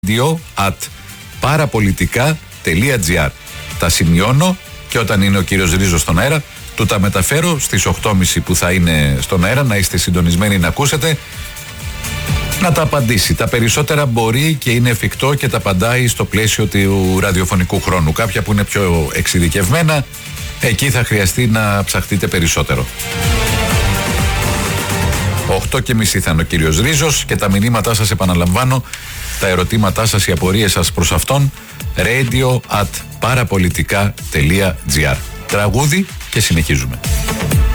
radio@parapolitica.gr. Τα σημειώνω και όταν είναι ο κύριος Ρίζος στον αέρα, του τα μεταφέρω στις 8.30 που θα είναι στον αέρα, να είστε συντονισμένοι να ακούσετε, να τα απαντήσει. Τα περισσότερα μπορεί και είναι εφικτό και τα απαντάει στο πλαίσιο του ραδιοφωνικού χρόνου. Κάποια που είναι πιο εξειδικευμένα, εκεί θα χρειαστεί να ψαχτείτε περισσότερο. 8.30 θα είναι ο κύριος Ρίζος και τα μηνύματά σας, επαναλαμβάνω, τα ερωτήματά σας, οι απορίες σας προς αυτόν, radio@parapolitica.gr. Τραγούδι και συνεχίζουμε.